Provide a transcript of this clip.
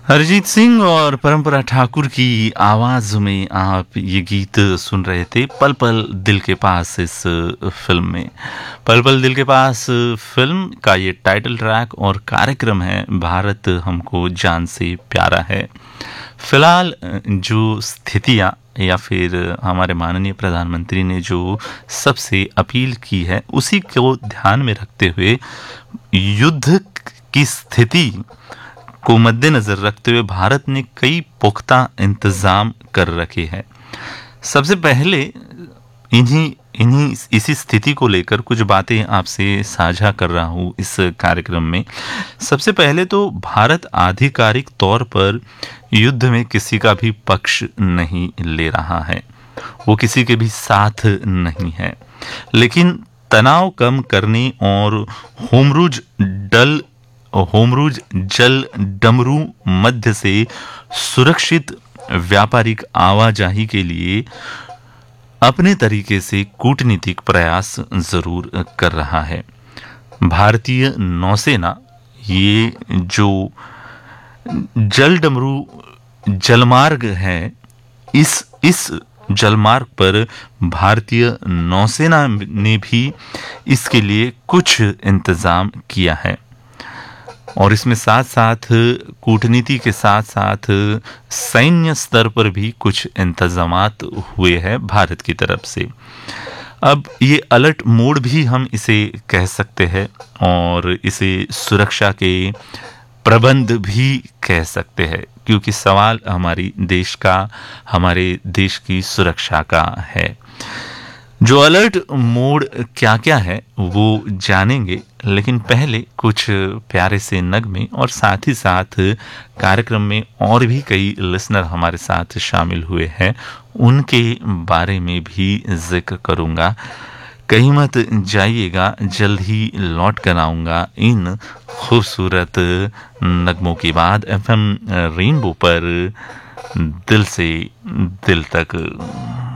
अरिजीत सिंह और परंपरा ठाकुर की आवाज में आप ये गीत सुन रहे थे पल पल दिल के पास इस फिल्म में। पल पल दिल के पास फिल्म का ये टाइटल ट्रैक और कार्यक्रम है भारत हमको जान से प्यारा है। फिलहाल जो स्थितियां या फिर हमारे माननीय प्रधानमंत्री ने जो सबसे अपील की है उसी को ध्यान में रखते हुए युद्ध की स्थिति को मद्देनजर रखते हुए भारत ने कई पुख्ता इंतजाम कर रखे हैं। सबसे पहले इन्हीं इसी स्थिति को लेकर कुछ बातें आपसे साझा कर रहा हूँ इस कार्यक्रम में। सबसे पहले तो भारत आधिकारिक तौर पर युद्ध में किसी का भी पक्ष नहीं ले रहा है, वो किसी के भी साथ नहीं है, लेकिन तनाव कम करने और होमरूज जल डमरू मध्य से सुरक्षित व्यापारिक आवाजाही के लिए अपने तरीके से कूटनीतिक प्रयास जरूर कर रहा है। भारतीय नौसेना ये जो जल डमरू जलमार्ग है, इस जलमार्ग पर भारतीय नौसेना ने भी इसके लिए कुछ इंतजाम किया है और इसमें साथ साथ कूटनीति के साथ साथ सैन्य स्तर पर भी कुछ इंतजामात हुए हैं भारत की तरफ से। अब ये अलर्ट मोड भी हम इसे कह सकते हैं और इसे सुरक्षा के प्रबंध भी कह सकते हैं, क्योंकि सवाल हमारे देश की सुरक्षा का है। जो अलर्ट मोड क्या क्या है वो जानेंगे, लेकिन पहले कुछ प्यारे से नगमे और साथ ही साथ कार्यक्रम में और भी कई लिसनर हमारे साथ शामिल हुए हैं, उनके बारे में भी जिक्र करूंगा। कहीं मत जाइएगा, जल्द ही लौट कर आऊंगा इन खूबसूरत नगमों के बाद एफएम रेनबो पर दिल से दिल तक।